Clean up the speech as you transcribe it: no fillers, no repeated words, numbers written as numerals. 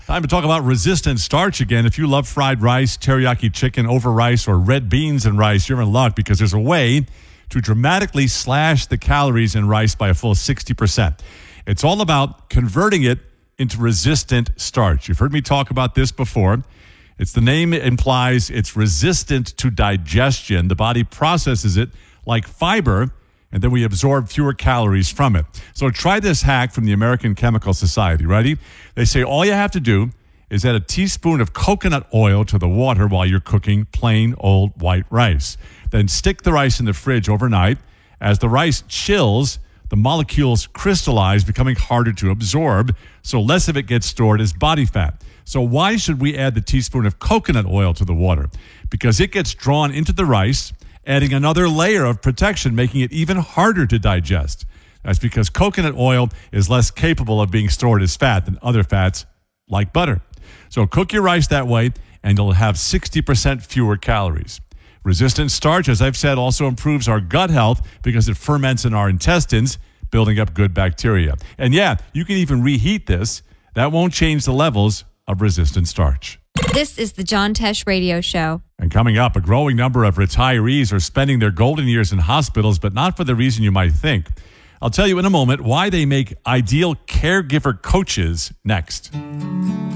Time to talk about resistant starch again. If you love fried rice, teriyaki chicken over rice, or red beans and rice, you're in luck because there's a way to dramatically slash the calories in rice by a full 60%. It's all about converting it into resistant starch. You've heard me talk about this before. It's the name implies it's resistant to digestion. The body processes it like fiber, and then we absorb fewer calories from it. So try this hack from the American Chemical Society. Ready? They say all you have to do is add a teaspoon of coconut oil to the water while you're cooking plain old white rice. Then stick the rice in the fridge overnight. As the rice chills, the molecules crystallize, becoming harder to absorb, so less of it gets stored as body fat. So why should we add the teaspoon of coconut oil to the water? Because it gets drawn into the rice, adding another layer of protection, making it even harder to digest. That's because coconut oil is less capable of being stored as fat than other fats like butter. So cook your rice that way, and you'll have 60% fewer calories. Resistant starch, as I've said, also improves our gut health because it ferments in our intestines, building up good bacteria. And yeah, you can even reheat this. That won't change the levels of resistant starch. This is the John Tesh Radio Show. And coming up, a growing number of retirees are spending their golden years in hospitals, but not for the reason you might think. I'll tell you in a moment why they make ideal caregiver coaches next.